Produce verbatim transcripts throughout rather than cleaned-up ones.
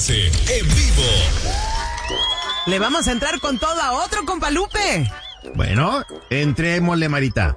F en vivo. Le vamos a entrar con todo a otro, compa Lupe. Bueno, entrémosle, Marita.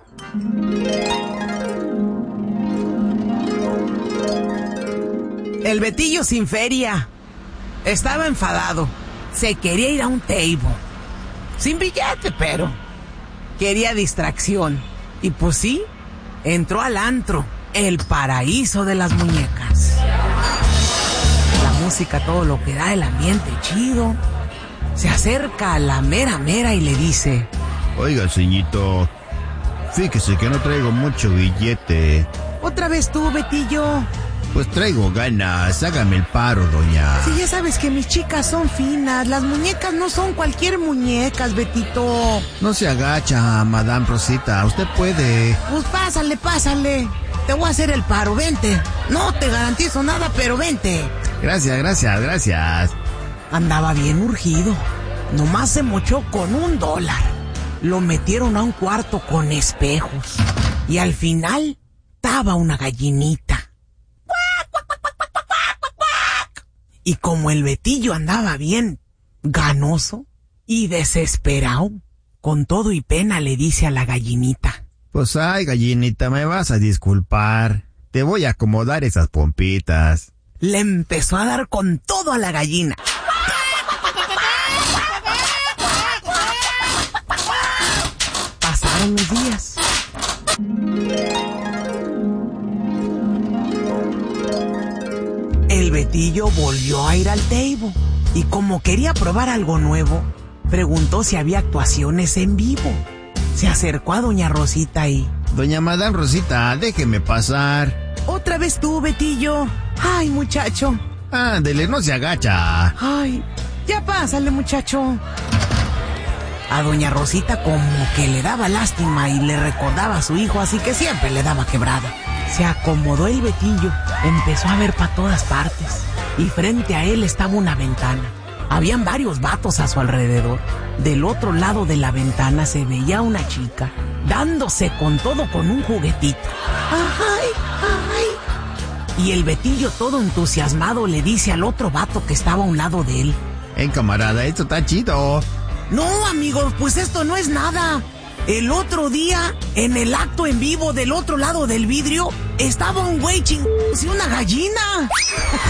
El Betillo sin feria. Estaba enfadado. Se quería ir a un table. Sin billete, pero quería distracción. Y pues sí, entró al antro, el paraíso de las muñecas. La música, todo lo que da, el ambiente chido. Se acerca a la mera mera y le dice: Oiga, ceñito, fíjese que no traigo mucho billete. ¿Otra vez tú, Betillo? Pues traigo ganas, hágame el paro, doña. Sí, ya sabes que mis chicas son finas. Las muñecas no son cualquier muñecas, Betito. No se agacha, Madame Rosita, usted puede. Pues pásale, pásale. Te voy a hacer el paro, vente. No te garantizo nada, pero vente. Gracias, gracias, gracias. Andaba bien urgido. Nomás se mochó con un dólar. Lo metieron a un cuarto con espejos. Y al final, estaba una gallinita. Y como el Betillo andaba bien ganoso y desesperado, con todo y pena le dice a la gallinita: Pues ay, gallinita, me vas a disculpar. Te voy a acomodar esas pompitas. Le empezó a dar con todo a la gallina. Pasaron los días. El Betillo volvió a ir al table y como quería probar algo nuevo, preguntó si había actuaciones en vivo. Se acercó a doña Rosita y... Doña Madame Rosita, déjeme pasar. ¿Otra vez tú, Betillo? Ay, muchacho. Ándele, no se agacha. Ay, ya pásale, muchacho. A doña Rosita como que le daba lástima y le recordaba a su hijo, así que siempre le daba quebrada. Se acomodó el Betillo, empezó a ver para todas partes, y frente a él estaba una ventana. Habían varios vatos a su alrededor. Del otro lado de la ventana se veía una chica, dándose con todo con un juguetito. ¡Ay, ay! Y el Betillo, todo entusiasmado, le dice al otro vato que estaba a un lado de él: ¡Eh, camarada, esto está chido! No, amigos, pues esto no es nada. El otro día, en el acto en vivo del otro lado del vidrio, estaba un güey chingándose una gallina.